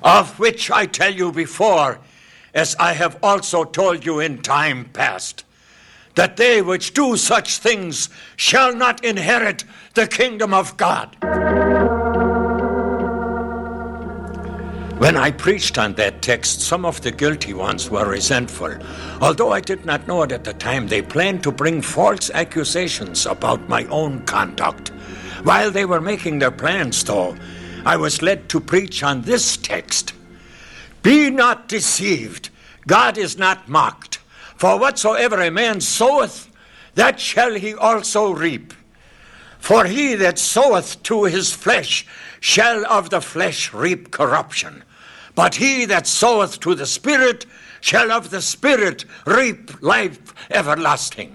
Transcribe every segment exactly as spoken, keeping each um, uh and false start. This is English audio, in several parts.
of which I tell you before, as I have also told you in time past, that they which do such things shall not inherit the kingdom of God. When I preached on that text, some of the guilty ones were resentful. Although I did not know it at the time, they planned to bring false accusations about my own conduct. While they were making their plans, though, I was led to preach on this text. Be not deceived, God is not mocked. For whatsoever a man soweth, that shall he also reap. For he that soweth to his flesh shall of the flesh reap corruption. But he that soweth to the Spirit shall of the Spirit reap life everlasting.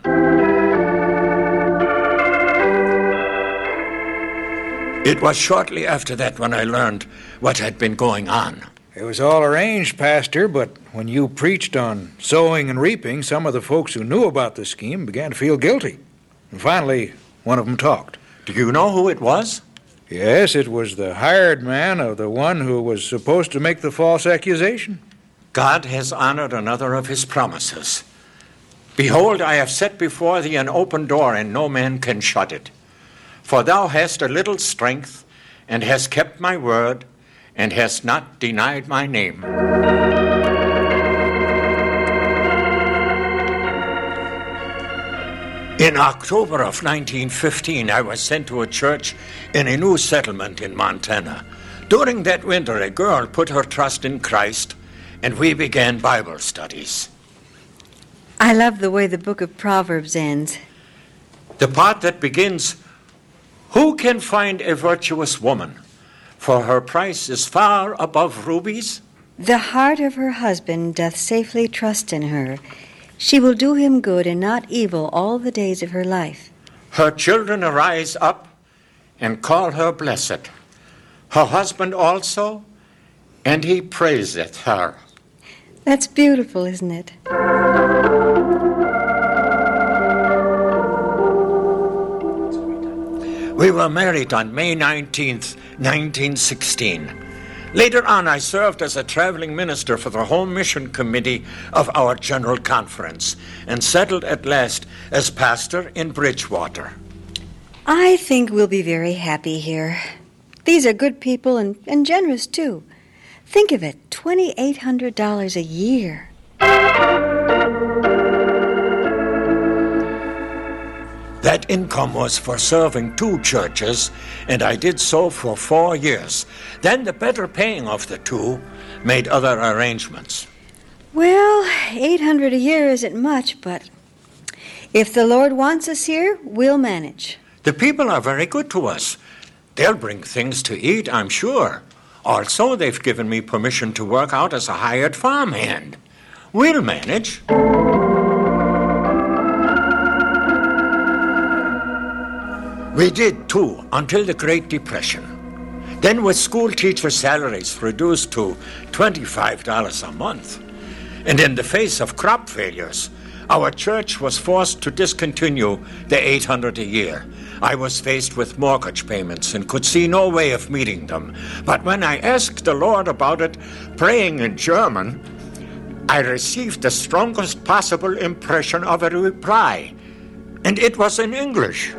It was shortly after that when I learned what had been going on. It was all arranged, Pastor, but when you preached on sowing and reaping, some of the folks who knew about the scheme began to feel guilty. And finally, one of them talked. Do you know who it was? Yes, it was the hired man of the one who was supposed to make the false accusation. God has honored another of his promises. Behold, I have set before thee an open door, and no man can shut it. For thou hast a little strength, and hast kept my word, and hast not denied my name. In October of nineteen fifteen, I was sent to a church in a new settlement in Montana. During that winter, a girl put her trust in Christ, and we began Bible studies. I love the way the book of Proverbs ends. The part that begins, who can find a virtuous woman? For her price is far above rubies. The heart of her husband doth safely trust in her. She will do him good and not evil all the days of her life. Her children arise up and call her blessed. Her husband also, and he praiseth her. That's beautiful, isn't it? We were married on May nineteenth, nineteen sixteen. Later on, I served as a traveling minister for the Home Mission Committee of our General Conference and settled at last as pastor in Bridgewater. I think we'll be very happy here. These are good people and, and generous, too. Think of it, twenty-eight hundred dollars a year. That income was for serving two churches, and I did so for four years. Then the better paying of the two made other arrangements. Well, eight hundred dollars a year isn't much, but if the Lord wants us here, we'll manage. The people are very good to us. They'll bring things to eat, I'm sure. Also, they've given me permission to work out as a hired farmhand. We'll manage. We did, too, until the Great Depression. Then with school teacher salaries reduced to twenty-five dollars a month, and in the face of crop failures, our church was forced to discontinue the eight hundred dollars a year. I was faced with mortgage payments and could see no way of meeting them. But when I asked the Lord about it, praying in German, I received the strongest possible impression of a reply, and it was in English.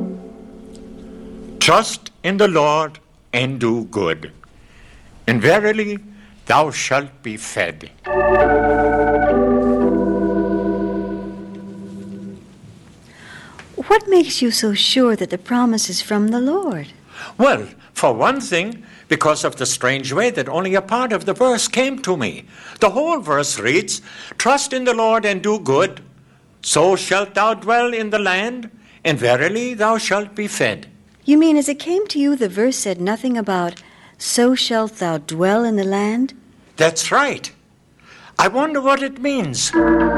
Trust in the Lord and do good, and verily thou shalt be fed. What makes you so sure that the promise is from the Lord? Well, for one thing, because of the strange way that only a part of the verse came to me. The whole verse reads, Trust in the Lord and do good, so shalt thou dwell in the land, and verily thou shalt be fed. You mean as it came to you, the verse said nothing about, so shalt thou dwell in the land? That's right. I wonder what it means.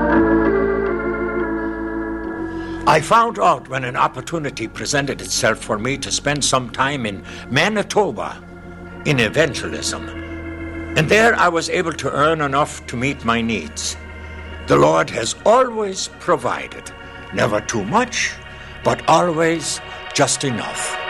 I found out when an opportunity presented itself for me to spend some time in Manitoba in evangelism. And there I was able to earn enough to meet my needs. The Lord has always provided, never too much, but always just enough.